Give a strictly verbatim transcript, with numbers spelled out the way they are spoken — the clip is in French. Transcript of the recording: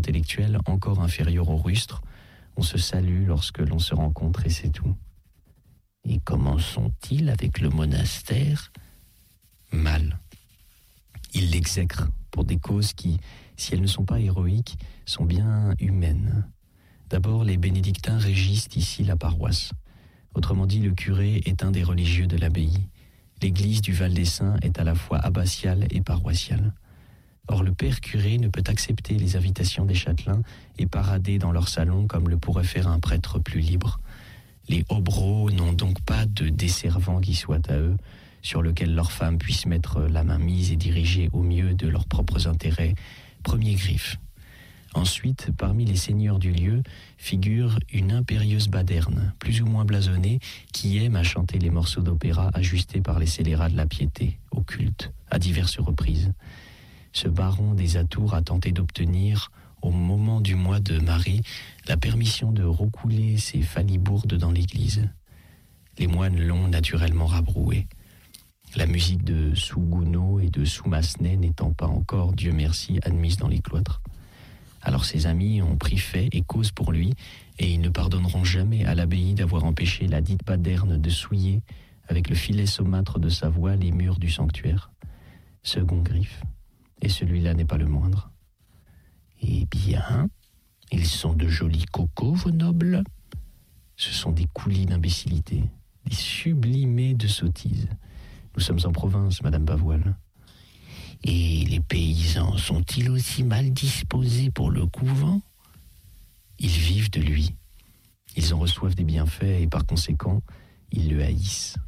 intellectuel encore inférieur au rustre. On se salue lorsque l'on se rencontre et c'est tout. Et comment sont-ils avec le monastère ? Mal. Ils l'exècrent pour des causes qui, si elles ne sont pas héroïques, sont bien humaines. D'abord, les bénédictins régissent ici la paroisse. Autrement dit, le curé est un des religieux de l'abbaye. L'église du Val des Saints est à la fois abbatiale et paroissiale. Or, le père curé ne peut accepter les invitations des châtelains et parader dans leur salon comme le pourrait faire un prêtre plus libre. Les hobereaux n'ont donc pas de desservant qui soit à eux, sur lequel leurs femmes puissent mettre la main mise et diriger au mieux de leurs propres intérêts. Premier griffe. Ensuite, parmi les seigneurs du lieu, figure une impérieuse baderne, plus ou moins blasonnée, qui aime à chanter les morceaux d'opéra ajustés par les scélérats de la piété, au culte, à diverses reprises. Ce baron des Atours a tenté d'obtenir, au moment du mois de Marie, la permission de roucouler ses falibourdes dans l'église. Les moines l'ont naturellement rabroué. La musique de Sougouno et de Soumassenet n'étant pas encore, Dieu merci, admise dans les cloîtres. Alors ses amis ont pris fait et cause pour lui, et ils ne pardonneront jamais à l'abbaye d'avoir empêché la dite baderne de souiller, avec le filet saumâtre de sa voix, les murs du sanctuaire. Second griffe, et celui-là n'est pas le moindre. Eh bien, ils sont de jolis cocos, vos nobles. Ce sont des coulis d'imbécilité, des sublimés de sottises. Nous sommes en province, Madame Bavoil. Et les paysans sont-ils aussi mal disposés pour le couvent ? Ils vivent de lui. Ils en reçoivent des bienfaits et par conséquent, ils le haïssent.